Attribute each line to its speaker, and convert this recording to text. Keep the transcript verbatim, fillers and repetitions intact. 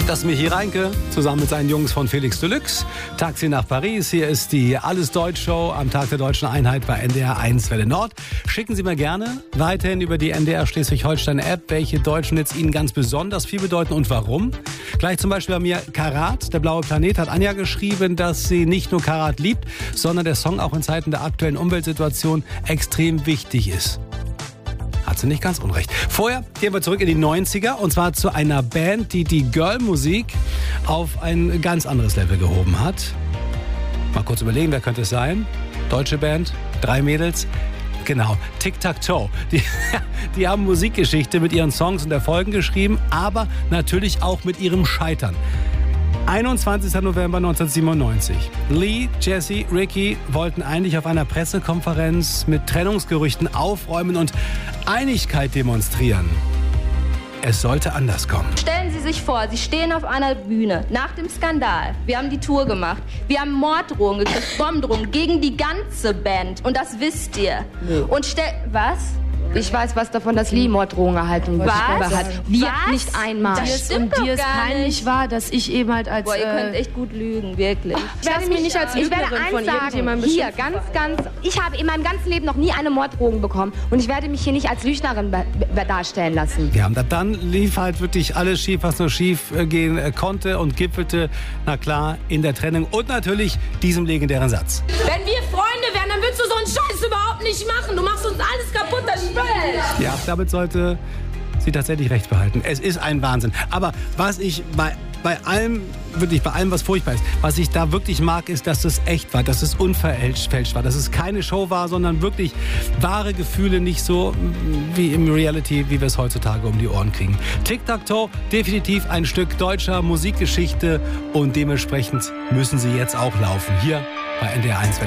Speaker 1: Das ist Michi Reinke, zusammen mit seinen Jungs von Felix Deluxe. Taxi nach Paris. Hier ist die Alles-Deutsch-Show am Tag der Deutschen Einheit bei N D R eins Welle Nord. Schicken Sie mir gerne weiterhin über die N D R Schleswig-Holstein-App, welche deutschen jetzt Ihnen ganz besonders viel bedeuten und warum. Gleich zum Beispiel bei mir Karat, der blaue Planet, hat Anja geschrieben, dass sie nicht nur Karat liebt, sondern der Song auch in Zeiten der aktuellen Umweltsituation extrem wichtig ist. Hat sie nicht ganz unrecht. Vorher gehen wir zurück in die neunziger und zwar zu einer Band, die die Girl-Musik auf ein ganz anderes Level gehoben hat. Mal kurz überlegen, wer könnte es sein? Deutsche Band, drei Mädels. Genau, Tic-Tac-Toe. Die, die haben Musikgeschichte mit ihren Songs und Erfolgen geschrieben, aber natürlich auch mit ihrem Scheitern. einundzwanzigster November neunzehnhundertsiebenundneunzig. Lee, Jessie, Ricky wollten eigentlich auf einer Pressekonferenz mit Trennungsgerüchten aufräumen und Einigkeit demonstrieren. Es sollte anders kommen.
Speaker 2: Stellen Sie sich vor, Sie stehen auf einer Bühne nach dem Skandal. Wir haben die Tour gemacht. Wir haben Morddrohungen gekriegt, Bombendrohungen gegen die ganze Band. Und das wisst ihr. Nee. Und stell... Was?
Speaker 3: Ich weiß was davon, dass Lee Morddrohungen erhalten hat. Wir
Speaker 2: Was?
Speaker 3: nicht einmal.
Speaker 2: Das
Speaker 3: und
Speaker 2: stimmt
Speaker 3: dir
Speaker 2: doch
Speaker 3: es
Speaker 2: gar
Speaker 3: peinlich
Speaker 2: nicht.
Speaker 3: war, dass ich eben halt als...
Speaker 2: Boah, ihr
Speaker 3: äh,
Speaker 2: könnt echt gut lügen, wirklich.
Speaker 3: Ich werde mich nicht als
Speaker 4: Ich werde
Speaker 3: Lügnerin von
Speaker 4: eins sagen,
Speaker 3: irgendjemandem
Speaker 4: hier,
Speaker 3: beschimpfen.
Speaker 4: ganz, ganz, ich habe in meinem ganzen Leben noch nie eine Morddrohung bekommen und ich werde mich hier nicht als Lügnerin be- be- darstellen lassen.
Speaker 1: Ja, und dann lief halt wirklich alles schief, was nur schief gehen konnte und gipfelte, na klar, in der Trennung und natürlich diesem legendären Satz.
Speaker 5: Wenn wir Freunde wären, dann würdest du so einen Scheiß überhaupt nicht machen. Du machst uns alles kaputt, das Spiel.
Speaker 1: Ja, damit sollte sie tatsächlich recht behalten. Es ist ein Wahnsinn. Aber was ich bei, bei allem, wirklich bei allem, was furchtbar ist, was ich da wirklich mag, ist, dass es echt war, dass es unverfälscht war, dass es keine Show war, sondern wirklich wahre Gefühle, nicht so wie im Reality, wie wir es heutzutage um die Ohren kriegen. Tic-Tac-Toe, definitiv ein Stück deutscher Musikgeschichte und dementsprechend müssen sie jetzt auch laufen. Hier bei N D R eins.